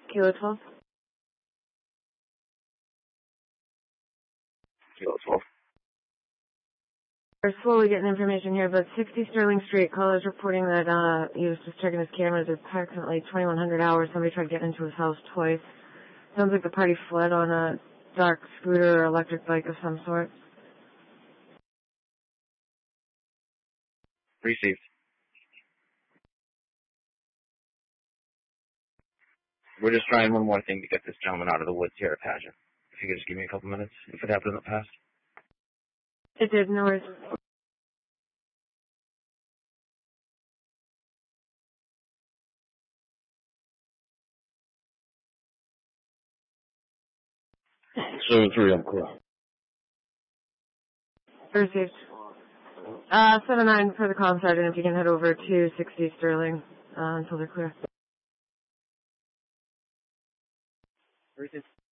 Kilo 12. Kilo 12. We're slowly getting information here, but 60 Sterling Street, caller's reporting that he was just checking his cameras at approximately 2100 hours. Somebody tried getting into his house twice. Sounds like the party fled on a dark scooter or electric bike of some sort. Received. We're just trying one more thing to get this gentleman out of the woods here at Pageant. If you could just give me a couple minutes, if it happened in the past. It did, no worries. 7-3, I'm clear. Received. 7-9 for the comm sergeant, if you can head over to 60 Sterling until they're clear. Received.